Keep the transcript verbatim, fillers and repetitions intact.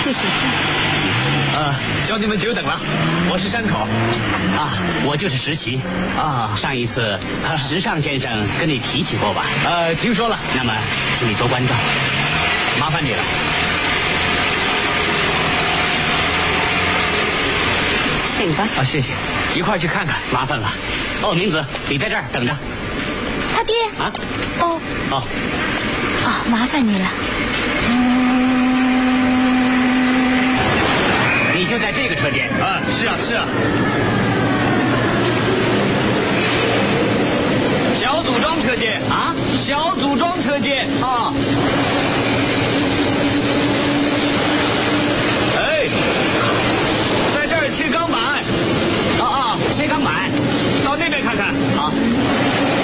就写这儿。 啊，叫你们久等了，我是山口。 啊，我就是石奇。 啊， 上一次石尚先生跟你提起过吧？ 呃，听说了。 那么，请你多关照， 麻烦你了。 请吧。 啊，谢谢，一块儿去看看。 麻烦了。哦，明子，你在这儿等着。 他爹。 啊。 哦。 哦。 哦，麻烦你了。 你就在这个车间。 啊，是啊，是啊。小组装车间啊， 小组装车间哦。